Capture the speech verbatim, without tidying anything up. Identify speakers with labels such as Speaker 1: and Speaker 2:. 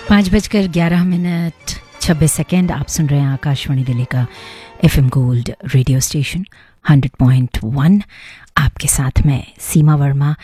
Speaker 1: पाँच बजकर ग्यारह मिनट छब्बीस सेकेंड आप सुन रहे हैं आकाशवाणी दिल्ली का FM gold radio station hundred point one. आपके साथ मैं सीमा वर्मा